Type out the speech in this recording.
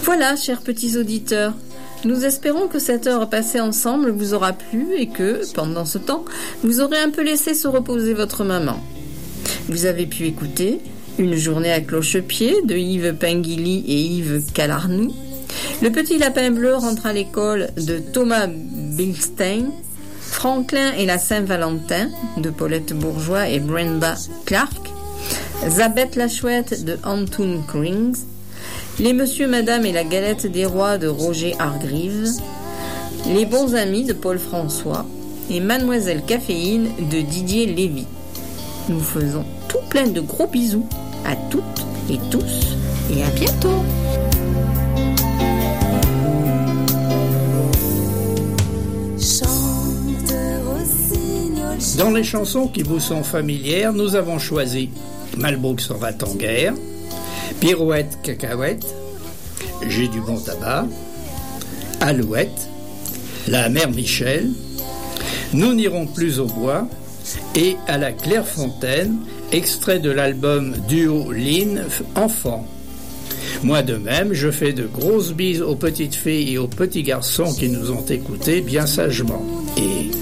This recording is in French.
Voilà, chers petits auditeurs, nous espérons que cette heure passée ensemble vous aura plu et que, pendant ce temps, vous aurez un peu laissé se reposer votre maman. Vous avez pu écouter Une journée à cloche-pied de Yves Pinguilly et Yves Calarnou, Le petit lapin bleu rentre à l'école de Thomas Bilstein, Franklin et la Saint-Valentin de Paulette Bourgeois et Brenda Clark, Zabeth la chouette de Antoon Krings, Les Monsieur, Madame et la galette des rois de Roger Hargreaves, Les bons amis de Paul François et Mademoiselle Caféine de Didier Lévy. Nous faisons tout plein de gros bisous à toutes et tous et à bientôt. Dans les chansons qui vous sont familières, nous avons choisi Malbrook s'en va en guerre, Pirouette cacahuète, J'ai du bon tabac, Alouette, La mère Michel, Nous n'irons plus au bois et À la Clairefontaine, extrait de l'album Duo Lynn Enfant. Moi de même, je fais de grosses bises aux petites filles et aux petits garçons qui nous ont écoutés bien sagement. Et